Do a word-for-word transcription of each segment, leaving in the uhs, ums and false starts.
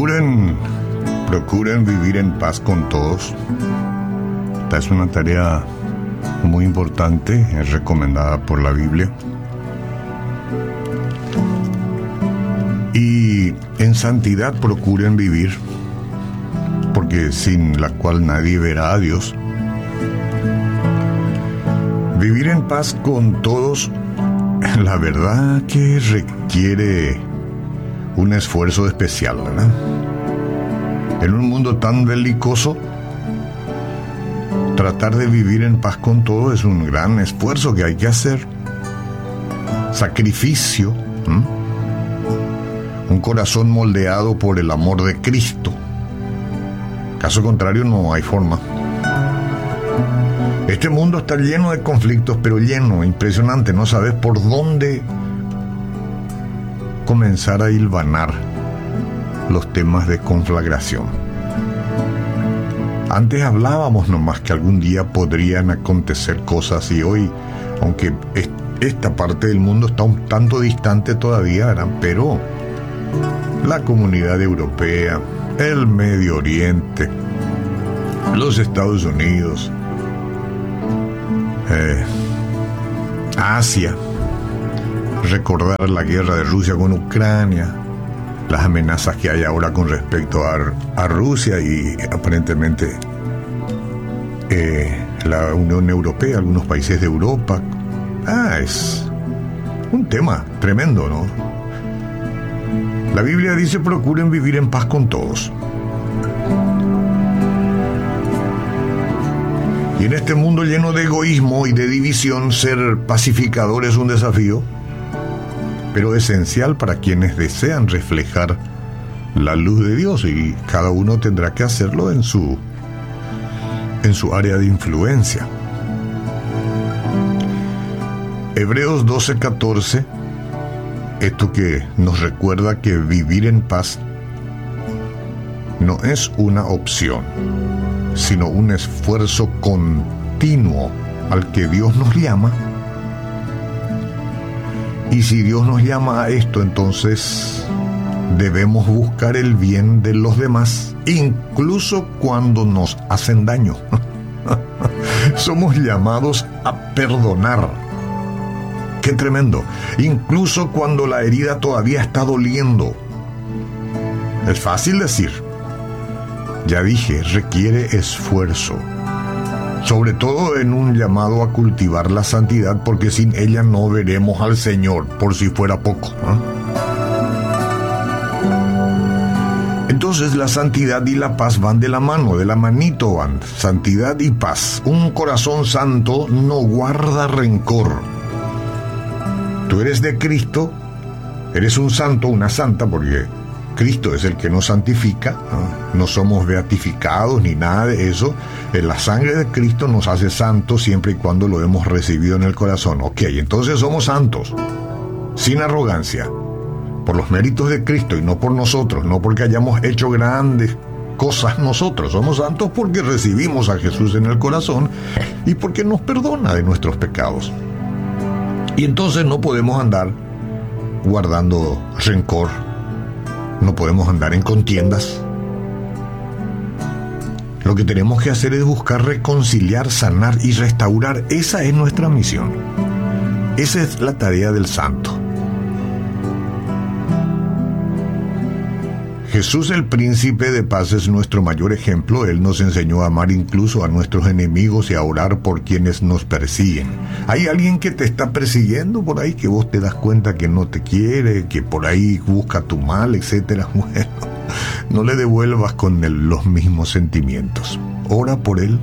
Procuren, procuren vivir en paz con todos. Esta es una tarea muy importante, es recomendada por la Biblia. Y en santidad procuren vivir, porque sin la cual nadie verá a Dios. Vivir en paz con todos, la verdad que requiere un esfuerzo especial, ¿verdad? En un mundo tan belicoso, tratar de vivir en paz con todo es un gran esfuerzo que hay que hacer. Sacrificio, ¿m? Un corazón moldeado por el amor de Cristo. Caso contrario, no hay forma. Este mundo está lleno de conflictos, pero lleno, impresionante. No sabes por dónde comenzar a hilvanar los temas de conflagración. Antes hablábamos nomás que algún día podrían acontecer cosas, y hoy, aunque esta parte del mundo está un tanto distante todavía, ¿verdad? Pero la comunidad europea, el Medio Oriente, los Estados Unidos, eh, Asia, recordar la guerra de Rusia con Ucrania, las amenazas que hay ahora con respecto a, a Rusia y aparentemente eh, la Unión Europea, algunos países de Europa. Ah, es un tema tremendo, ¿no? La Biblia dice: procuren vivir en paz con todos. Y en este mundo lleno de egoísmo y de división, ser pacificador es un desafío, pero esencial para quienes desean reflejar la luz de Dios, y cada uno tendrá que hacerlo en su, en su área de influencia. Hebreos doce catorce, esto que nos recuerda que vivir en paz no es una opción, sino un esfuerzo continuo al que Dios nos llama. Y si Dios nos llama a esto, entonces debemos buscar el bien de los demás, incluso cuando nos hacen daño. Somos llamados a perdonar. ¡Qué tremendo! Incluso cuando la herida todavía está doliendo. Es fácil decir. Ya dije, requiere esfuerzo. Sobre todo en un llamado a cultivar la santidad, porque sin ella no veremos al Señor, por si fuera poco, ¿eh? Entonces la santidad y la paz van de la mano, de la manito van. Santidad y paz. Un corazón santo no guarda rencor. Tú eres de Cristo, eres un santo, una santa, porque Cristo es el que nos santifica, ¿no? No somos beatificados ni nada de eso. La sangre de Cristo nos hace santos siempre y cuando lo hemos recibido en el corazón. Ok, entonces somos santos, sin arrogancia, por los méritos de Cristo y no por nosotros, no porque hayamos hecho grandes cosas nosotros. Somos santos porque recibimos a Jesús en el corazón y porque nos perdona de nuestros pecados. Y entonces no podemos andar guardando rencor, no podemos andar en contiendas. Lo que tenemos que hacer es buscar reconciliar, sanar y restaurar. Esa es nuestra misión. Esa es la tarea del santo. Jesús, el príncipe de paz, es nuestro mayor ejemplo. Él nos enseñó a amar incluso a nuestros enemigos y a orar por quienes nos persiguen. ¿Hay alguien que te está persiguiendo por ahí, que vos te das cuenta que no te quiere, que por ahí busca tu mal, etcétera? Bueno, no le devuelvas con él los mismos sentimientos. Ora por él,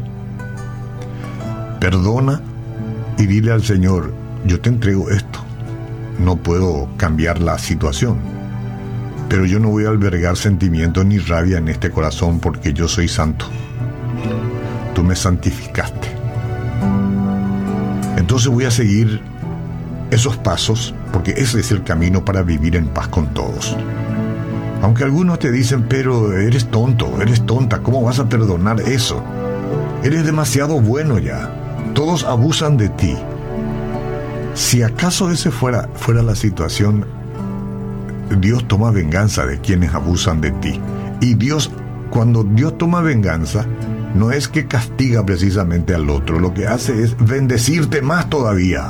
perdona y dile al Señor: yo te entrego esto. No puedo cambiar la situación, pero yo no voy a albergar sentimientos ni rabia en este corazón, porque yo soy santo. Tú me santificaste. Entonces voy a seguir esos pasos, porque ese es el camino para vivir en paz con todos. Aunque algunos te dicen: pero eres tonto, eres tonta, ¿cómo vas a perdonar eso? Eres demasiado bueno ya. Todos abusan de ti. Si acaso ese fuera, fuera la situación, Dios toma venganza de quienes abusan de ti. Y Dios, cuando Dios toma venganza, no es que castiga precisamente al otro, lo que hace es bendecirte más todavía.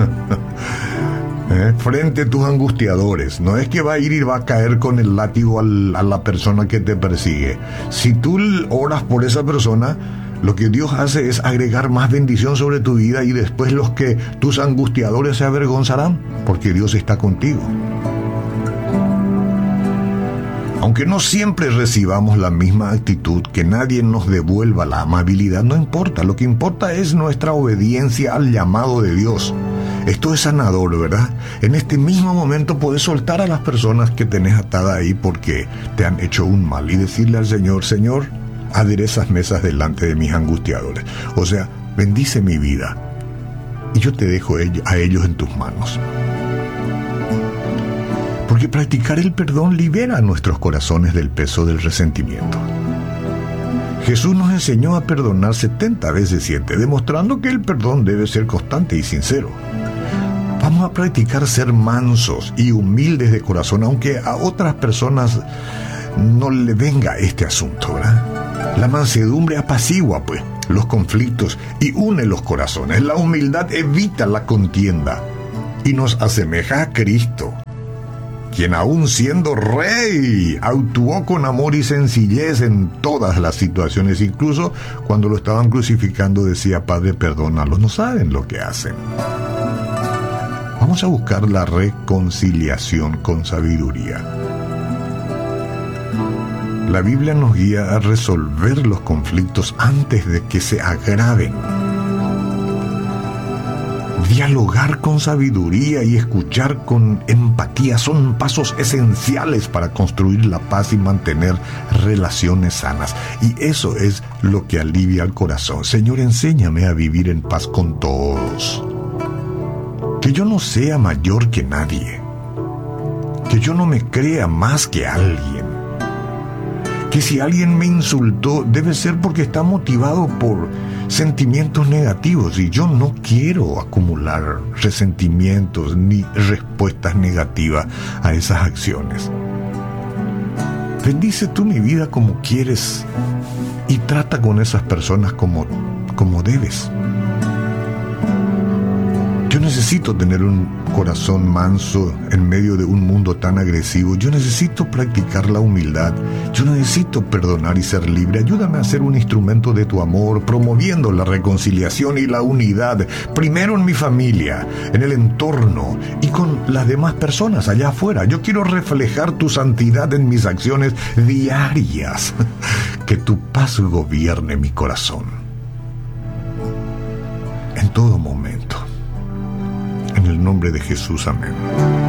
¿Eh? Frente a tus angustiadores. No es que va a ir y va a caer con el látigo al, a la persona que te persigue. Si tú oras por esa persona, lo que Dios hace es agregar más bendición sobre tu vida, y después los que tus angustiadores se avergonzarán, porque Dios está contigo. Aunque no siempre recibamos la misma actitud, que nadie nos devuelva la amabilidad, no importa. Lo que importa es nuestra obediencia al llamado de Dios. Esto es sanador, ¿verdad? En este mismo momento puedes soltar a las personas que tenés atadas ahí porque te han hecho un mal, y decirle al Señor: Señor, aderezas mesas delante de mis angustiadores. O sea, bendice mi vida, y yo te dejo a ellos en tus manos. Porque practicar el perdón libera a nuestros corazones del peso del resentimiento. Jesús nos enseñó a perdonar setenta veces siete, demostrando que el perdón debe ser constante y sincero. Vamos a practicar ser mansos y humildes de corazón, aunque a otras personas no le venga este asunto, ¿verdad? La mansedumbre apacigua, pues, los conflictos y une los corazones. La humildad evita la contienda y nos asemeja a Cristo, quien aún siendo rey, actuó con amor y sencillez en todas las situaciones. Incluso cuando lo estaban crucificando decía: Padre, perdónalos, no saben lo que hacen. Vamos a buscar la reconciliación con sabiduría. La Biblia nos guía a resolver los conflictos antes de que se agraven. Dialogar con sabiduría y escuchar con empatía son pasos esenciales para construir la paz y mantener relaciones sanas. Y eso es lo que alivia el corazón. Señor, enséñame a vivir en paz con todos. Que yo no sea mayor que nadie. Que yo no me crea más que alguien. Que si alguien me insultó, debe ser porque está motivado por sentimientos negativos, y yo no quiero acumular resentimientos ni respuestas negativas a esas acciones. Bendice tú mi vida como quieres y trata con esas personas como, como debes. Yo necesito tener un corazón manso en medio de un mundo tan agresivo. Yo necesito practicar la humildad. Yo necesito perdonar y ser libre. Ayúdame a ser un instrumento de tu amor, promoviendo la reconciliación y la unidad, primero en mi familia, en el entorno y con las demás personas allá afuera. Yo quiero reflejar tu santidad en mis acciones diarias. Que tu paz gobierne mi corazón en todo momento. En el nombre de Jesús, amén.